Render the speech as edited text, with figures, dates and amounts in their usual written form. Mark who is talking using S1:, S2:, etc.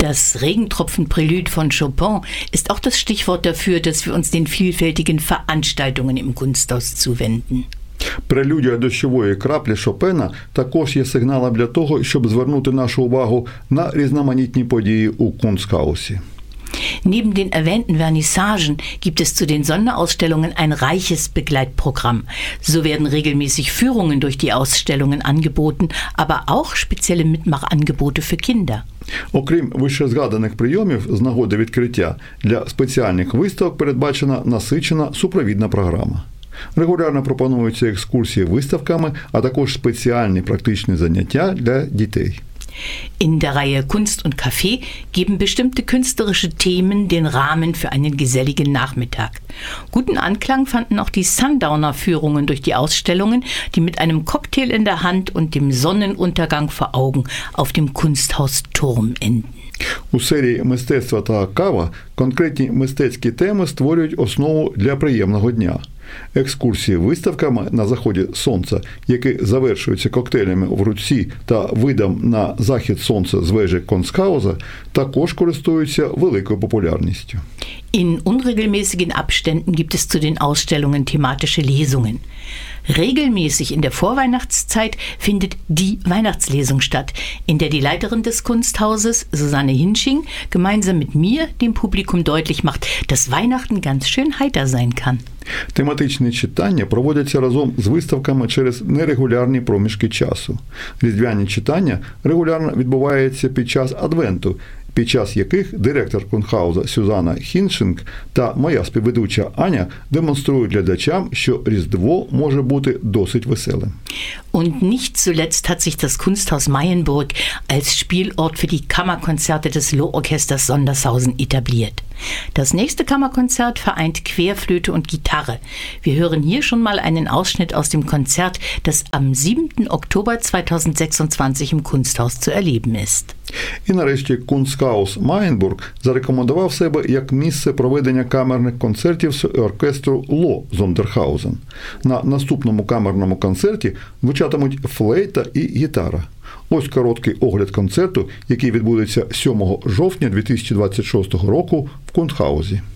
S1: Das Regentropfen-Prälude von Chopin ist auch das Stichwort dafür, dass wir uns den vielfältigen Veranstaltungen im Kunsthaus zuwenden.
S2: Прелюдія дощової краплі Шопена також є сигналом для того, щоб звернути нашу увагу на різноманітні події у Kunsthausі.
S1: Neben den erwähnten Vernissagen gibt es zu den Sonderausstellungen ein reiches Begleitprogramm. So werden regelmäßig Führungen durch die Ausstellungen angeboten, aber auch spezielle Mitmachangebote für Kinder.
S2: Окрім вищезгаданих прийомів з нагоди відкриття, для спеціальних виставок передбачена насичена супровідна програма. Регулярно пропонуються екскурсії виставками, а також спеціальні практичні заняття для дітей.
S1: In der Reihe Kunst und Café geben bestimmte künstlerische Themen den Rahmen für einen geselligen Nachmittag. Guten Anklang fanden auch die Sundowner-Führungen durch die Ausstellungen, die mit einem Cocktail in der Hand und dem Sonnenuntergang vor Augen auf dem Kunsthausturm enden.
S2: У серії «Мистецтво та кава» конкретні мистецькі теми створюють основу для приємного дня. Екскурсії виставками на заході сонця, які завершуються коктейлями в руці та видом на захід сонця з вежі Kunsthaus, також користуються великою популярністю.
S1: In unregelmäßigen Abständen gibt es zu den Ausstellungen thematische Lesungen. Regelmäßig in der Vorweihnachtszeit findet die Weihnachtslesung statt, in der die Leiterin des Kunsthauses, Susanne Hinsching, gemeinsam mit mir dem Publikum deutlich macht, dass Weihnachten ganz schön heiter sein kann.
S2: Тематичні читання проводяться разом з виставками через нерегулярні проміжки часу. Різдвяні читання регулярно відбуваються під час Адвенту, під час яких директор Kunsthaus Сюзанна Хіншинг та моя співведуча Аня демонструють глядачам, що Різдво може бути досить веселим.
S1: Und nicht zuletzt hat sich das Kunsthaus Mayenburg als Spielort für die Kammerkonzerte des Lohorchesters Sondershausen etabliert. Das nächste Kammerkonzert vereint Querflöte und Gitarre. Wir hören hier schon mal einen Ausschnitt aus dem Konzert, das am 7. Oktober 2026 im Kunsthaus zu erleben ist.
S2: І нарешті Kunsthaus Маєнбург зарекомендував себе як місце проведення камерних концертів з оркестру Ло Зондерхаузен. На наступному камерному концерті звучатимуть флейта і гітара. Ось короткий огляд концерту, який відбудеться 7 жовтня 2026 року в Kunsthausі.